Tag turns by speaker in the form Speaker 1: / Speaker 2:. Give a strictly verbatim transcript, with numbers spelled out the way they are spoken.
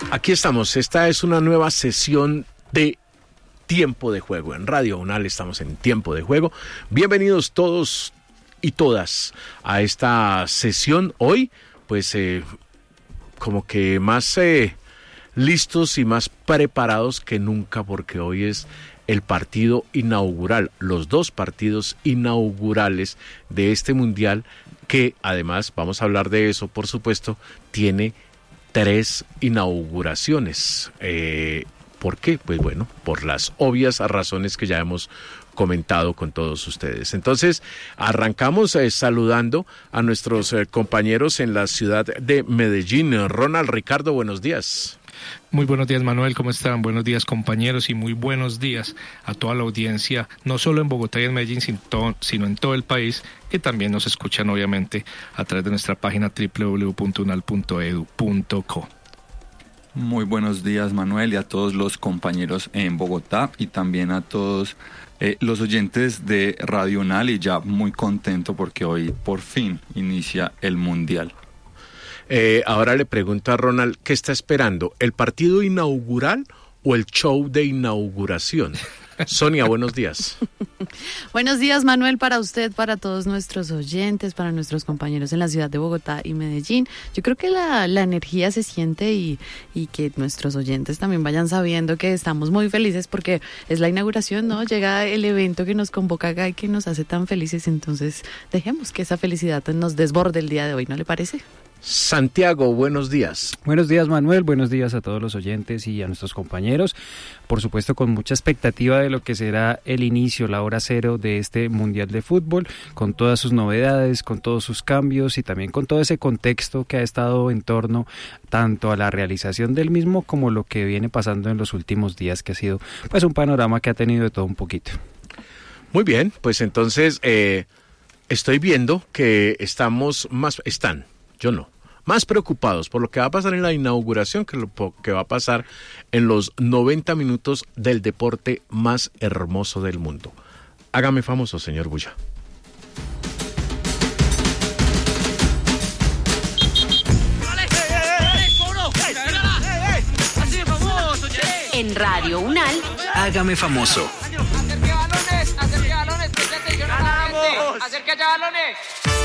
Speaker 1: Aquí estamos, esta es una nueva sesión de Tiempo de Juego. En Radio UNAL estamos en Tiempo de Juego. Bienvenidos todos y todas a esta sesión. Hoy, pues, eh, como que más eh, listos y más preparados que nunca, porque hoy es el partido inaugural, los dos partidos inaugurales de este mundial, que además, vamos a hablar de eso, por supuesto, tiene tres inauguraciones. Eh, ¿Por qué? Pues bueno, por las obvias razones que ya hemos comentado con todos ustedes. Entonces, arrancamos eh, saludando a nuestros eh, compañeros en la ciudad de Medellín. Ronald, Ricardo, buenos días.
Speaker 2: Muy buenos días, Manuel, ¿cómo están? Buenos días, compañeros, y muy buenos días a toda la audiencia, no solo en Bogotá y en Medellín, sino en todo el país, que también nos escuchan, obviamente, a través de nuestra página doble u doble u doble u punto unal punto edu punto co.
Speaker 3: Muy buenos días, Manuel, y a todos los compañeros en Bogotá y también a todos eh, los oyentes de Radio UNAL, y ya muy contento porque hoy por fin inicia el Mundial.
Speaker 1: Eh, ahora le pregunto a Ronald, ¿qué está esperando? ¿El partido inaugural o el show de inauguración? Sonia, buenos días.
Speaker 4: Buenos días, Manuel, para usted, para todos nuestros oyentes, para nuestros compañeros en la ciudad de Bogotá y Medellín. Yo creo que la, la energía se siente y, y que nuestros oyentes también vayan sabiendo que estamos muy felices porque es la inauguración, ¿no? Llega el evento que nos convoca acá y que nos hace tan felices, entonces dejemos que esa felicidad nos desborde el día de hoy, ¿no le parece?
Speaker 1: Santiago, buenos días.
Speaker 5: Buenos días, Manuel, buenos días a todos los oyentes y a nuestros compañeros. Por supuesto, con mucha expectativa de lo que será el inicio, la hora cero de este Mundial de Fútbol, con todas sus novedades, con todos sus cambios y también con todo ese contexto que ha estado en torno tanto a la realización del mismo como lo que viene pasando en los últimos días, que ha sido pues un panorama que ha tenido de todo un poquito.
Speaker 1: Muy bien, pues entonces eh, estoy viendo que estamos más, están, yo no, más preocupados por lo que va a pasar en la inauguración que lo que va a pasar en los noventa minutos del deporte más hermoso del mundo. Hágame famoso, señor Bulla.
Speaker 6: En Radio UNAL,
Speaker 7: hágame famoso.
Speaker 8: Acerque balones, acerque balones, preste atención a la gente. Acerque balones.